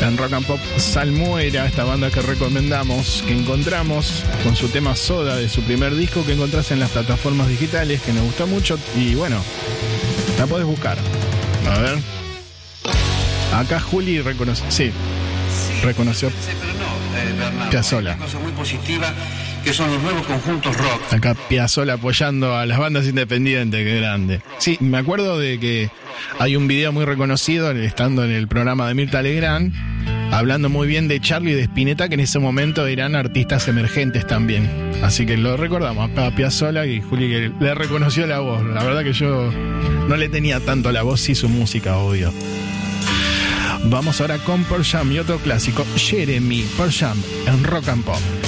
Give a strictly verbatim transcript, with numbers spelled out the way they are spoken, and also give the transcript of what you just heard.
en Rock and Pop Salmuera, esta banda que recomendamos, que encontramos con su tema Soda de su primer disco, que encontrás en las plataformas digitales, que nos gustó mucho y bueno, la podés buscar. A ver. Acá Juli reconoció, sí, sí reconoció pero no, eh, Bernardo, Piazzolla. Hay una cosa muy positiva que son los nuevos conjuntos rock. Acá Piazzolla apoyando a las bandas independientes, qué grande. Sí, me acuerdo de que hay un video muy reconocido estando en el programa de Mirta Legrand, hablando muy bien de Charlie y de Spinetta, que en ese momento eran artistas emergentes también. Así que lo recordamos acá a Piazzolla y Juli que le reconoció la voz. La verdad que yo no le tenía tanto la voz, sí su música, obvio. Vamos ahora con Pearl Jam y otro clásico, Jeremy, Pearl Jam en Rock and Pop.